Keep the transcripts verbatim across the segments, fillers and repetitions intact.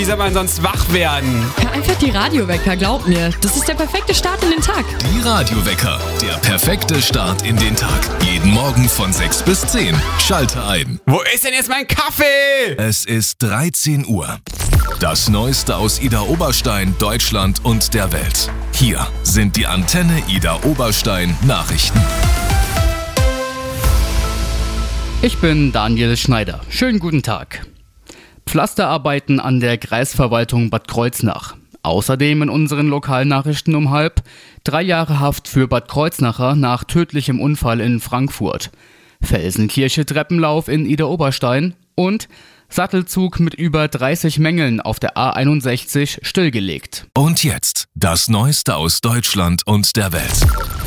Wie soll man sonst wach werden? Ja, einfach die Radiowecker, glaub mir. Das ist der perfekte Start in den Tag. Die Radiowecker, der perfekte Start in den Tag. Jeden Morgen von sechs bis zehn. Schalte ein. Wo ist denn jetzt mein Kaffee? Es ist dreizehn Uhr. Das Neueste aus Idar Oberstein, Deutschland und der Welt. Hier sind die Antenne Idar Oberstein Nachrichten. Ich bin Daniel Schneider. Schönen guten Tag. Pflasterarbeiten an der Kreisverwaltung Bad Kreuznach. Außerdem in unseren Lokalnachrichten um halb drei Jahre Haft für Bad Kreuznacher nach tödlichem Unfall in Frankfurt. Felsenkirche Treppenlauf in Idar Oberstein und Sattelzug mit über dreißig Mängeln auf der A einundsechzig stillgelegt. Und jetzt das Neueste aus Deutschland und der Welt.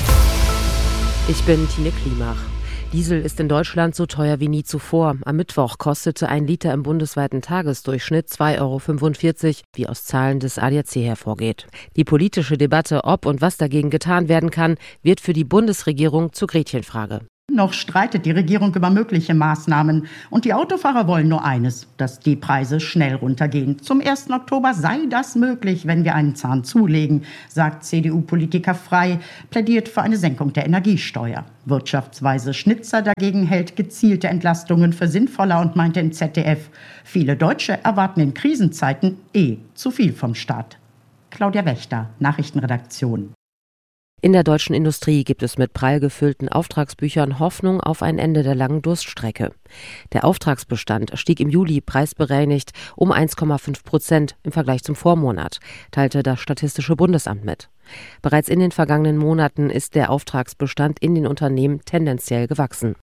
Ich bin Tine Klimach. Diesel ist in Deutschland so teuer wie nie zuvor. Am Mittwoch kostete ein Liter im bundesweiten Tagesdurchschnitt zwei Euro fünfundvierzig, wie aus Zahlen des A D A C hervorgeht. Die politische Debatte, ob und was dagegen getan werden kann, wird für die Bundesregierung zur Gretchenfrage. Noch streitet die Regierung über mögliche Maßnahmen. Und die Autofahrer wollen nur eines, dass die Preise schnell runtergehen. Zum ersten Oktober sei das möglich, wenn wir einen Zahn zulegen, sagt C D U-Politiker Frey, plädiert für eine Senkung der Energiesteuer. Wirtschaftsweise Schnitzer dagegen hält gezielte Entlastungen für sinnvoller und meinte im Z D F, viele Deutsche erwarten in Krisenzeiten eh zu viel vom Staat. Claudia Wächter, Nachrichtenredaktion. In der deutschen Industrie gibt es mit prall gefüllten Auftragsbüchern Hoffnung auf ein Ende der langen Durststrecke. Der Auftragsbestand stieg im Juli preisbereinigt um eins Komma fünf Prozent im Vergleich zum Vormonat, teilte das Statistische Bundesamt mit. Bereits in den vergangenen Monaten ist der Auftragsbestand in den Unternehmen tendenziell gewachsen.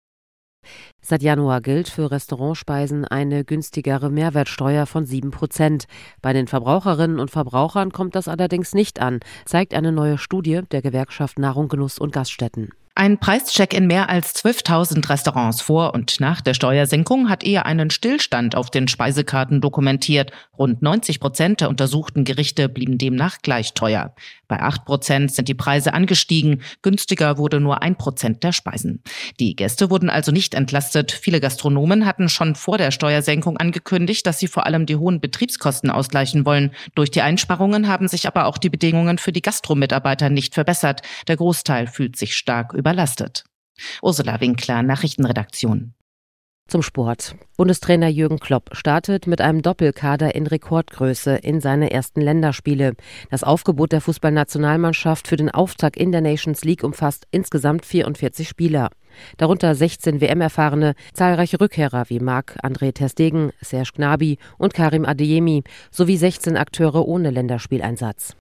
Seit Januar gilt für Restaurantspeisen eine günstigere Mehrwertsteuer von sieben Prozent. Bei den Verbraucherinnen und Verbrauchern kommt das allerdings nicht an, zeigt eine neue Studie der Gewerkschaft Nahrung, Genuss und Gaststätten. Ein Preischeck in mehr als zwölftausend Restaurants vor und nach der Steuersenkung hat eher einen Stillstand auf den Speisekarten dokumentiert. Rund neunzig Prozent der untersuchten Gerichte blieben demnach gleich teuer. Bei acht Prozent sind die Preise angestiegen, günstiger wurde nur ein Prozent der Speisen. Die Gäste wurden also nicht entlastet. Viele Gastronomen hatten schon vor der Steuersenkung angekündigt, dass sie vor allem die hohen Betriebskosten ausgleichen wollen. Durch die Einsparungen haben sich aber auch die Bedingungen für die Gastromitarbeiter nicht verbessert. Der Großteil fühlt sich stark überlastet. Ursula Winkler, Nachrichtenredaktion. Zum Sport. Bundestrainer Jürgen Klopp startet mit einem Doppelkader in Rekordgröße in seine ersten Länderspiele. Das Aufgebot der Fußballnationalmannschaft für den Auftakt in der Nations League umfasst insgesamt vierundvierzig Spieler. Darunter sechzehn W M-Erfahrene, zahlreiche Rückkehrer wie Marc-André ter Stegen, Serge Gnabry und Karim Adeyemi sowie sechzehn Akteure ohne Länderspieleinsatz.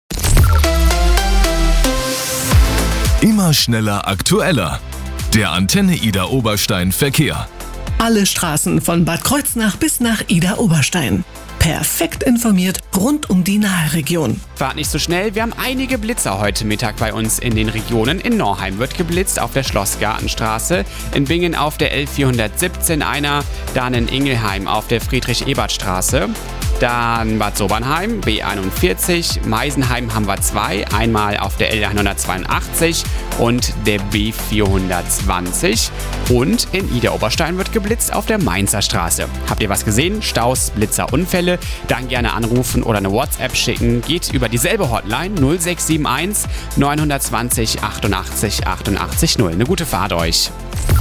Immer schneller, aktueller. Der Antenne Idar Oberstein Verkehr. Alle Straßen von Bad Kreuznach bis nach Idar Oberstein. Perfekt informiert rund um die Nahregion. Fahrt nicht so schnell, wir haben einige Blitzer heute Mittag bei uns in den Regionen. In Norheim wird geblitzt auf der Schlossgartenstraße, in Bingen auf der L vierhundertsiebzehn einer, dann in Ingelheim auf der Friedrich-Ebert-Straße. Dann Bad Sobernheim, B einundvierzig, Meisenheim haben wir zwei, einmal auf der L hundertzweiundachtzig und der B vierhundertzwanzig. Und in Idar Oberstein wird geblitzt auf der Mainzer Straße. Habt ihr was gesehen? Staus, Blitzer, Unfälle? Dann gerne anrufen oder eine WhatsApp schicken. Geht über dieselbe Hotline null sechs sieben eins neun zwei null achtundachtzig achtundachtzig null. Eine gute Fahrt euch.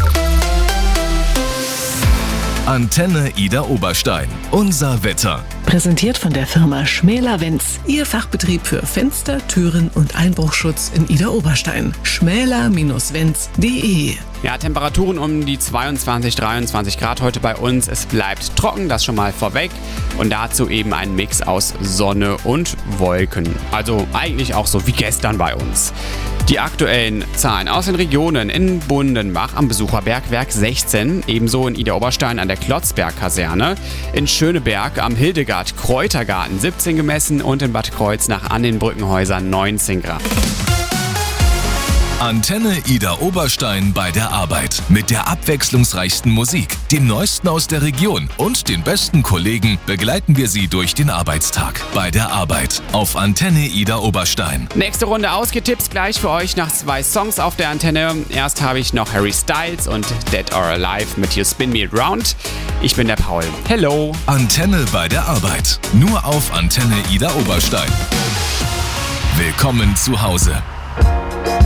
Antenne Idar Oberstein. Unser Wetter. Präsentiert von der Firma Schmäler-Wenz. Ihr Fachbetrieb für Fenster, Türen und Einbruchschutz in Idar Oberstein. schmäler Wenz punkt de. Ja, Temperaturen um die zweiundzwanzig, dreiundzwanzig Grad heute bei uns. Es bleibt trocken, das schon mal vorweg. Und dazu eben ein Mix aus Sonne und Wolken. Also eigentlich auch so wie gestern bei uns. Die aktuellen Zahlen aus den Regionen: in Bundenbach am Besucherbergwerk sechzehn, ebenso in Idar Oberstein an der Klotzberg-Kaserne, in Schöneberg am Hildegard-Kräutergarten siebzehn gemessen und in Bad Kreuznach an den Brückenhäusern neunzehn Grad. Antenne Ida Oberstein bei der Arbeit. Mit der abwechslungsreichsten Musik, dem Neuesten aus der Region und den besten Kollegen begleiten wir Sie durch den Arbeitstag. Bei der Arbeit auf Antenne Ida Oberstein. Nächste Runde ausgetippt gleich für euch nach zwei Songs auf der Antenne. Erst habe ich noch Harry Styles und Dead or Alive mit You Spin Me Around. Ich bin der Paul. Hello. Antenne bei der Arbeit. Nur auf Antenne Ida Oberstein. Willkommen zu Hause.